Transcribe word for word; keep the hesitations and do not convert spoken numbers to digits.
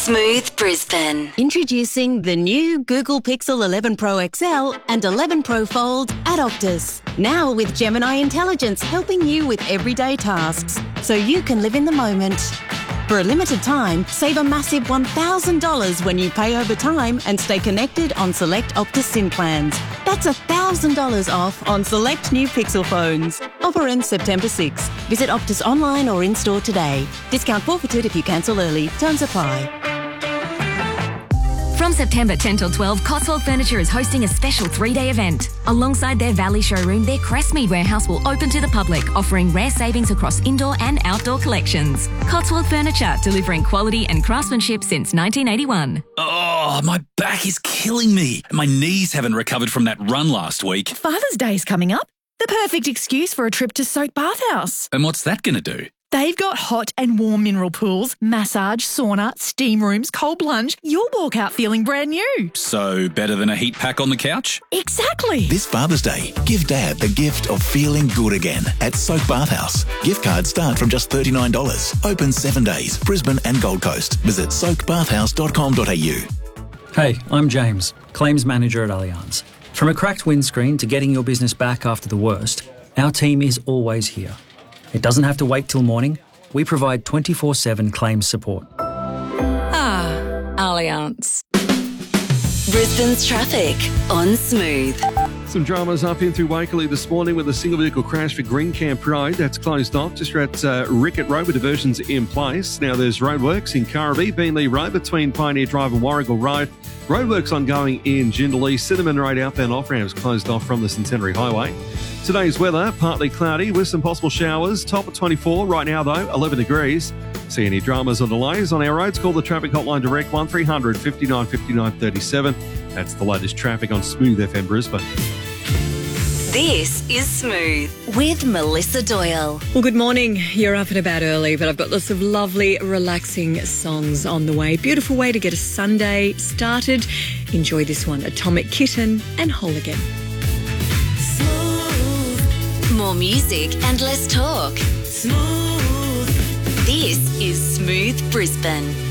Smooth Brisbane. Introducing the new Google Pixel eleven Pro X L and eleven Pro Fold at Optus. Now with Gemini Intelligence helping you with everyday tasks, so you can live in the moment. For a limited time, save a massive one thousand dollars when you pay over time and stay connected on select Optus SIM plans. That's one thousand dollars off on select new Pixel phones. Offer ends September sixth. Visit Optus online or in-store today. Discount forfeited if you cancel early. Terms apply. From September tenth till twelfth, Cotswold Furniture is hosting a special three-day event. Alongside their Valley showroom, their Crestmead warehouse will open to the public, offering rare savings across indoor and outdoor collections. Cotswold Furniture, delivering quality and craftsmanship since nineteen eighty-one. Oh, my back is killing me. My knees haven't recovered from that run last week. Father's Day's coming up. The perfect excuse for a trip to Soak Bath House. And what's that going to do? They've got hot and warm mineral pools, massage, sauna, steam rooms, cold plunge. You'll walk out feeling brand new. So better than a heat pack on the couch? Exactly. This Father's Day, give Dad the gift of feeling good again at Soak Bath House. Gift cards start from just thirty-nine dollars. Open seven days, Brisbane and Gold Coast. Visit soak bath house dot com dot a u. Hey, I'm James, Claims Manager at Allianz. From a cracked windscreen to getting your business back after the worst, our team is always here. It doesn't have to wait till morning. We provide twenty-four seven claims support. Ah, Allianz. Brisbane's traffic on Smooth. Some dramas up in through Wakerley this morning with a single vehicle crash for Green Camp Road. That's closed off just at uh, Rickett Road with diversions in place. Now there's roadworks in Currabee, Beenleigh Road between Pioneer Drive and Warrigal Road. Roadworks ongoing in Jindalee. Cinnamon Road outbound off-ramps closed off from the Centenary Highway. Today's weather, partly cloudy with some possible showers. Top at twenty-four. Right now, though, eleven degrees. See any dramas or delays on our roads? Call the traffic hotline direct one three hundred fifty-nine fifty-nine thirty-seven. That's the latest traffic on Smooth F M Brisbane. This is Smooth with Melissa Doyle. Well, good morning. You're up and about early, but I've got lots of lovely, relaxing songs on the way. Beautiful way to get a Sunday started. Enjoy this one, Atomic Kitten and Whole Again. Smooth. More music and less talk. Smooth. This is Smooth Brisbane.